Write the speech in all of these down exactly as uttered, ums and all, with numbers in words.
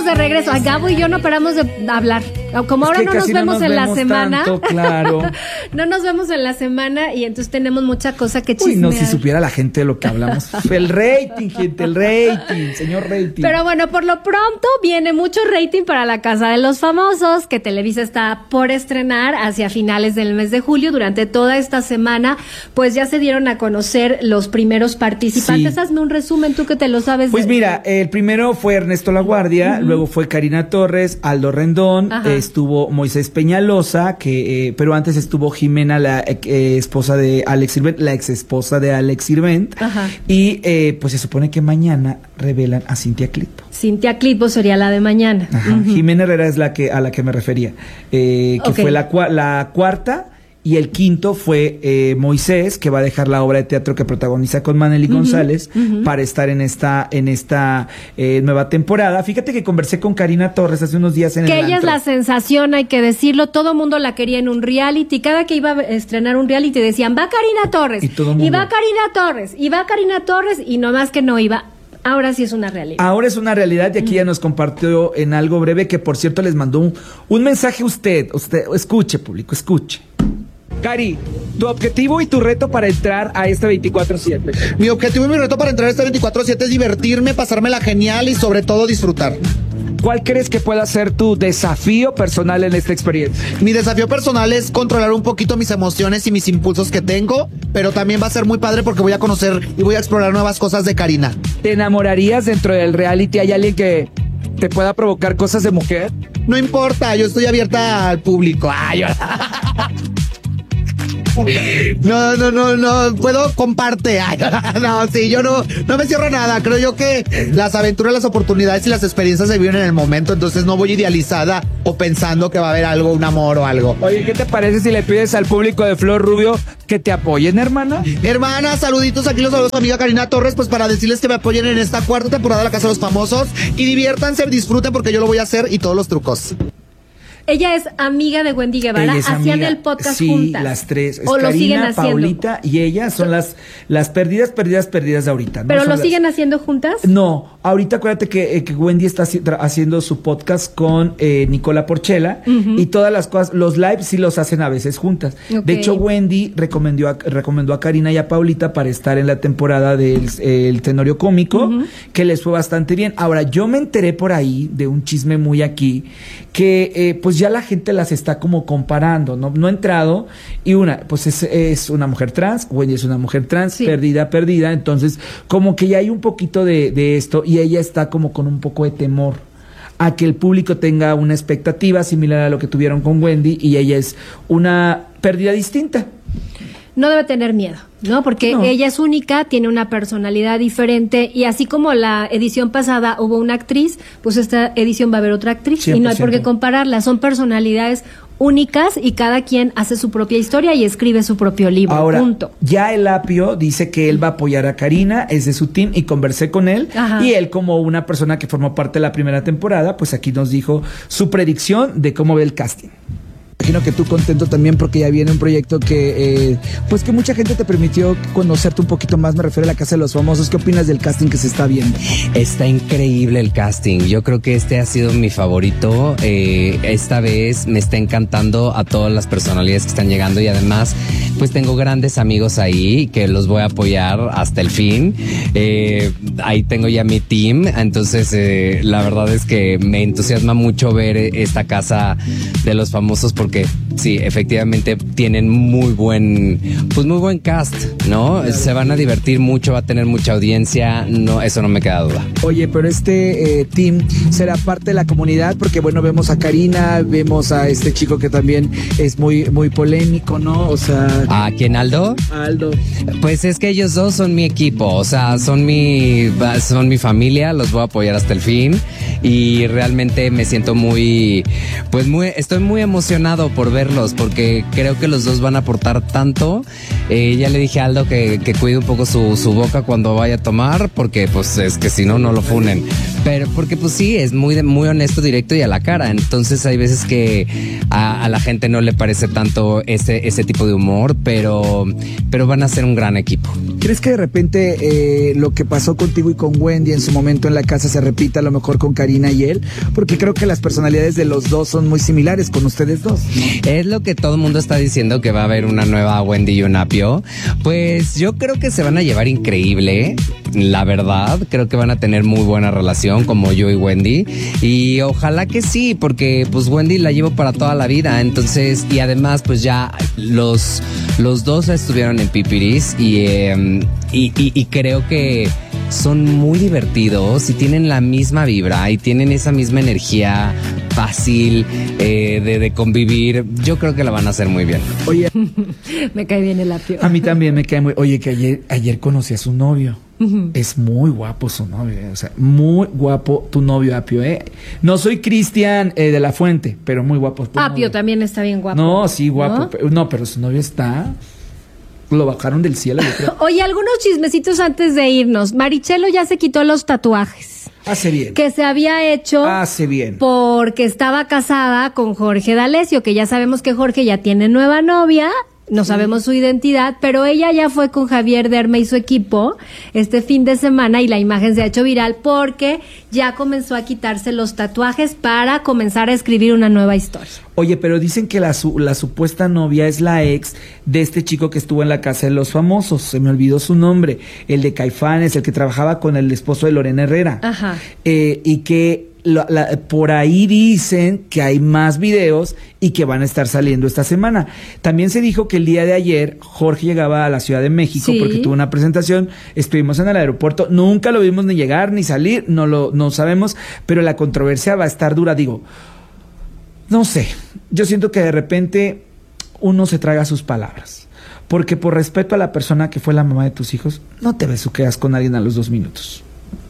de regreso. Ay, Gabo y yo no paramos de hablar. Como ahora no nos vemos no nos en vemos la semana. Tanto, claro. No nos vemos en la semana y entonces tenemos mucha cosa que chismear. Uy, no, si supiera la gente lo que hablamos. El rating, gente, el rating, señor rating. Pero bueno, por lo pronto viene mucho rating para La Casa de los Famosos, que Televisa está por estrenar hacia finales del mes de julio. Durante toda esta semana, pues ya se dieron a conocer los primeros participantes. Sí. Hazme un resumen, tú que te lo sabes. Pues de... mira, el primero fue Ernesto Laguardia, uh-huh. Luego fue Karina Torres, Aldo Rendón, eh, estuvo Moisés Peñalosa, que eh, pero antes estuvo Jimena, la eh, esposa de Alex Sirvent, la ex esposa de Alex Sirvent, Ajá. y eh, pues se supone que mañana revelan a Cintia Clitbo. Cintia Clitbo sería la de mañana. Ajá. Uh-huh. Jimena Herrera es la que a la que me refería, eh, que okay. fue la, la cuarta. Y el quinto fue eh, Moisés, que va a dejar la obra de teatro que protagoniza con Manely uh-huh, González uh-huh. para estar en esta en esta eh, nueva temporada. Fíjate que conversé con Karina Torres hace unos días en que el Que ella antro. Es la sensación, hay que decirlo. Todo mundo la quería en un reality. Cada que iba a estrenar un reality decían, va Karina Torres. Y, todo mundo... y va Karina Torres. Y va Karina Torres. Y nomás que no iba. Ahora sí es una realidad. Ahora es una realidad y aquí ya nos compartió en algo breve que, por cierto, les mandó un, un mensaje a usted. Usted, escuche, público, escuche. Cari, tu objetivo y tu reto para entrar a este veinticuatro siete. Mi objetivo y mi reto para entrar a este veinticuatro siete es divertirme, pasármela genial y sobre todo disfrutar. ¿Cuál crees que pueda ser tu desafío personal en esta experiencia? Mi desafío personal es controlar un poquito mis emociones y mis impulsos que tengo, pero también va a ser muy padre porque voy a conocer y voy a explorar nuevas cosas de Karina. ¿Te enamorarías dentro del reality? ¿Hay alguien que te pueda provocar cosas de mujer? No importa, yo estoy abierta al público. Ay, No, no, no, no, puedo comparte. Ay, no, sí, yo no, no me cierro nada. Creo yo que las aventuras, las oportunidades y las experiencias se viven en el momento, entonces no voy idealizada o pensando que va a haber algo, un amor o algo. Oye, ¿qué te parece si le pides al público de Flor Rubio que te apoyen, hermana? Hermana, saluditos, aquí los saludos a mi amiga Karina Torres, pues para decirles que me apoyen en esta cuarta temporada de La Casa de los Famosos y diviértanse, disfruten porque yo lo voy a hacer y todos los trucos. Ella es amiga de Wendy Guevara, hacían amiga, el podcast sí, juntas. Sí, las tres. Es o Karina, lo siguen haciendo. Paulita y ella son las, las perdidas, perdidas, perdidas de ahorita. ¿No? ¿Pero son lo las... siguen haciendo juntas? No, ahorita acuérdate que, eh, que Wendy está haciendo su podcast con eh, Nicola Porchela uh-huh. y todas las cosas, los lives sí los hacen a veces juntas. Okay. De hecho, Wendy recomendó a, recomendó a Karina y a Paulita para estar en la temporada del el Tenorio Cómico, uh-huh. que les fue bastante bien. Ahora, yo me enteré por ahí de un chisme muy aquí, que eh, pues ya la gente las está como comparando, no, no ha entrado, y una, pues es, es una mujer trans, Wendy es una mujer trans, sí. perdida, perdida, entonces como que ya hay un poquito de, de esto, y ella está como con un poco de temor a que el público tenga una expectativa similar a lo que tuvieron con Wendy, y ella es una pérdida distinta. No debe tener miedo, ¿no? Porque no. ella es única, tiene una personalidad diferente y así como la edición pasada hubo una actriz, pues esta edición va a haber otra actriz cien por ciento. Y no hay por qué compararla, son personalidades únicas y cada quien hace su propia historia y escribe su propio libro. Ahora, punto. Ya el Apio dice que él va a apoyar a Karina, es de su team y conversé con él. Ajá. Y él, como una persona que formó parte de la primera temporada, pues aquí nos dijo su predicción de cómo ve el casting. Imagino que tú contento también porque ya viene un proyecto que, eh, pues que mucha gente te permitió conocerte un poquito más, me refiero a La Casa de los Famosos. ¿Qué opinas del casting que se está viendo? Está increíble el casting, yo creo que este ha sido mi favorito, eh, esta vez me está encantando a todas las personalidades que están llegando y además pues tengo grandes amigos ahí que los voy a apoyar hasta el fin, eh, ahí tengo ya mi team, entonces eh, la verdad es que me entusiasma mucho ver esta Casa de los Famosos porque que sí, efectivamente tienen muy buen, pues muy buen cast, ¿no? Claro. Se van a divertir mucho, va a tener mucha audiencia, no, eso no me queda duda. Oye, pero este eh, team será parte de la comunidad, porque bueno, vemos a Karina, vemos a este chico que también es muy, muy polémico, ¿no? O sea... ¿A quién, Aldo? Aldo. Pues es que ellos dos son mi equipo, o sea, son mi, son mi familia, los voy a apoyar hasta el fin y realmente me siento muy, pues muy, estoy muy emocionado por verlos porque creo que los dos van a aportar tanto. Eh, ya le dije a Aldo que, que cuide un poco su, su boca cuando vaya a tomar porque pues es que si no, no lo funen. Pero porque pues sí, es muy, muy honesto, directo y a la cara. Entonces hay veces que a, a la gente no le parece tanto ese, ese tipo de humor, pero, pero van a ser un gran equipo. ¿Crees que de repente eh, lo que pasó contigo y con Wendy en su momento en la casa se repita a lo mejor con Karina Karina y él, porque creo que las personalidades de los dos son muy similares con ustedes dos, ¿no? Es lo que todo el mundo está diciendo, que va a haber una nueva Wendy y un Apio. Pues yo creo que se van a llevar increíble, la verdad. Creo que van a tener muy buena relación, como yo y Wendy. Y ojalá que sí, porque pues Wendy la llevo para toda la vida. Entonces, y además pues ya los, los dos estuvieron en Pipiris y, eh, y, y, y creo que son muy divertidos y tienen la misma vibra y tienen esa misma energía fácil eh, de, de convivir. Yo creo que la van a hacer muy bien. Oye, me cae bien el Apio. A mí también me cae muy... Oye, que ayer, ayer conocí a su novio. Uh-huh. Es muy guapo su novio, eh. O sea, muy guapo tu novio, Apio, ¿eh? No soy Cristian eh, de la Fuente, pero muy guapo. Apio novio. También está bien guapo. No, sí, guapo. ¿No? Pero, no, pero su novio está... Lo bajaron del cielo, yo creo. Oye, algunos chismecitos antes de irnos. Marichelo ya se quitó los tatuajes. Hace bien. Que se había hecho. Hace bien. Porque estaba casada con Jorge D'Alessio, que ya sabemos que Jorge ya tiene nueva novia. No sabemos su identidad, pero ella ya fue con Javier Derme y su equipo este fin de semana y la imagen se ha hecho viral porque ya comenzó a quitarse los tatuajes para comenzar a escribir una nueva historia. Oye, pero dicen que la, su, la supuesta novia es la ex de este chico que estuvo en la Casa de los Famosos. Se me olvidó su nombre. El de Caifanes, el que trabajaba con el esposo de Lorena Herrera. Ajá. Eh, y que... La, la, por ahí dicen que hay más videos y que van a estar saliendo esta semana. También se dijo que el día de ayer Jorge llegaba a la Ciudad de México, sí, porque tuvo una presentación. Estuvimos en el aeropuerto, nunca lo vimos ni llegar ni salir, no lo no sabemos, pero la controversia va a estar dura. Digo, no sé, yo siento que de repente uno se traga sus palabras, porque por respeto a la persona que fue la mamá de tus hijos, no te besuqueas con alguien a los dos minutos.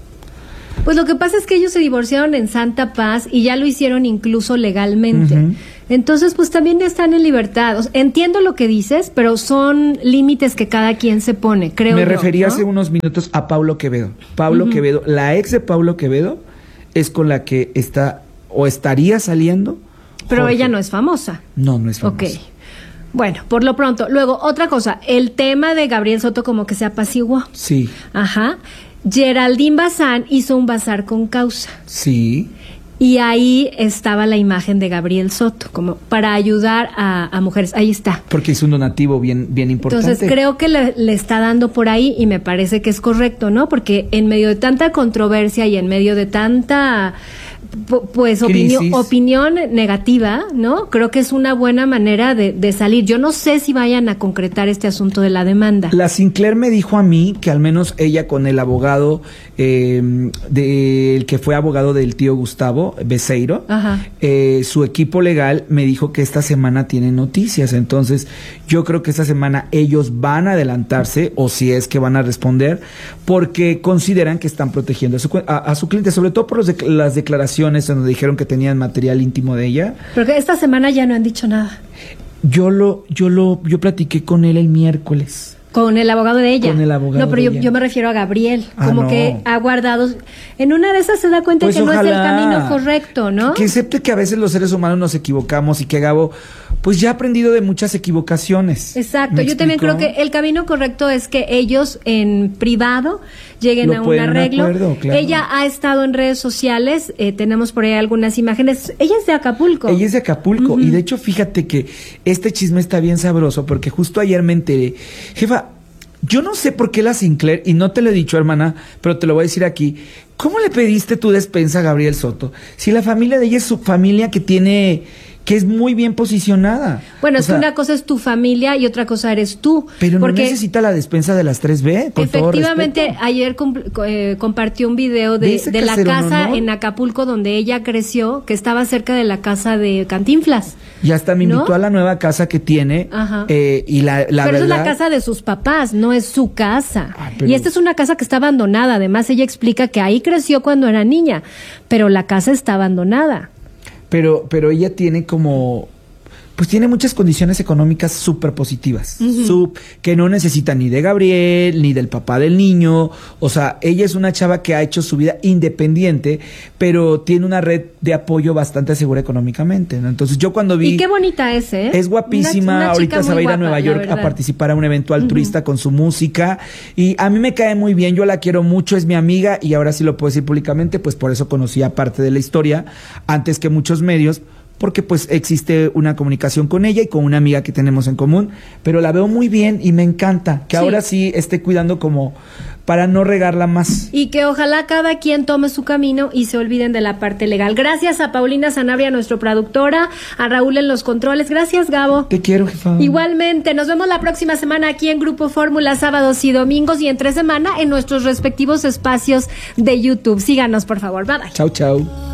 Pues lo que pasa es que ellos se divorciaron en santa paz y ya lo hicieron incluso legalmente. Uh-huh. Entonces, pues también están en libertad. O sea, entiendo lo que dices, pero son límites que cada quien se pone, creo Me yo, refería ¿no? hace unos minutos a Pablo Quevedo. Pablo uh-huh. Quevedo, la ex de Pablo Quevedo es con la que está o estaría saliendo. Pero Jorge. ella no es famosa. No, no es famosa. Ok. Bueno, por lo pronto. Luego, otra cosa. El tema de Gabriel Soto como que se apaciguó. Sí. Ajá. Geraldine Bazán hizo un bazar con causa. Sí. Y ahí estaba la imagen de Gabriel Soto, como para ayudar a, a mujeres. Ahí está. Porque hizo un donativo bien, bien importante. Entonces creo que le, le está dando por ahí y me parece que es correcto, ¿no? Porque en medio de tanta controversia y en medio de tanta... pues opinión, opinión negativa, ¿no? Creo que es una buena manera de, de salir. Yo no sé si vayan a concretar este asunto de la demanda. La Sinclair me dijo a mí que al menos ella con el abogado, eh, de, el que fue abogado del tío Gustavo Beceiro, eh, su equipo legal me dijo que esta semana tiene noticias. Entonces yo creo que esta semana ellos van a adelantarse, o si es que van a responder, porque consideran que están protegiendo a su, a, a su cliente, sobre todo por los de, las declaraciones en donde dijeron que tenían material íntimo de ella. Porque esta semana ya no han dicho nada. Yo lo, yo lo, yo platiqué con él el miércoles. Con el abogado de ella. Con el abogado. No, pero de yo, ella. yo me refiero a Gabriel. Ah, como no. que ha guardado. En una de esas se da cuenta pues que ojalá, no es el camino correcto, ¿no? Que acepte que a veces los seres humanos nos equivocamos y que Gabo, pues ya ha aprendido de muchas equivocaciones. Exacto. Yo también creo que el camino correcto es que ellos en privado lleguen a un arreglo. Acuerdo, claro. Ella ha estado en redes sociales, eh, tenemos por ahí algunas imágenes. Ella es de Acapulco. Ella es de Acapulco. Uh-huh. Y de hecho, fíjate que este chisme está bien sabroso porque justo ayer me enteré. Jefa, yo no sé por qué la Sinclair, y no te lo he dicho, hermana, pero te lo voy a decir aquí. ¿Cómo le pediste tu despensa a Gabriel Soto? Si la familia de ella es su familia que tiene... que es muy bien posicionada. Bueno, o es sea, que una cosa es tu familia y otra cosa eres tú. Pero porque no necesita la despensa de las tres B, con efectivamente, todo respeto. ayer eh, compartió un video de, de, de la casa ¿no? en Acapulco donde ella creció, que estaba cerca de la casa de Cantinflas. Y hasta me invitó, ¿no?, a la nueva casa que tiene. Ajá. Eh, y la, la pero verdad... es la casa de sus papás, no es su casa. Ay, pero... Y esta es una casa que está abandonada. Además, ella explica que ahí creció cuando era niña, pero la casa está abandonada. Pero, pero ella tiene como... pues tiene muchas condiciones económicas súper positivas, Uh-huh. sub, que no necesita ni de Gabriel, ni del papá del niño. O sea, ella es una chava que ha hecho su vida independiente, pero tiene una red de apoyo bastante segura económicamente, ¿no? Entonces yo cuando vi... Y qué bonita es, ¿eh? Es guapísima, Una- una ahorita chica se va a muy ir a guapa, Nueva la York a verdad. participar a un evento altruista con su música, y a mí me cae muy bien, yo la quiero mucho, es mi amiga, y ahora sí lo puedo decir públicamente, pues por eso conocí parte de la historia, antes que muchos medios, porque pues existe una comunicación con ella y con una amiga que tenemos en común, pero la veo muy bien y me encanta que Sí. ahora sí esté cuidando como para no regarla más. Y que ojalá cada quien tome su camino y se olviden de la parte legal. Gracias a Paulina Sanabria, nuestra productora, a Raúl en los controles. Gracias, Gabo. Te quiero, jefa. Igualmente, nos vemos la próxima semana aquí en Grupo Fórmula, sábados y domingos, y entre semana en nuestros respectivos espacios de YouTube. Síganos, por favor. Bye bye. Chau, chau.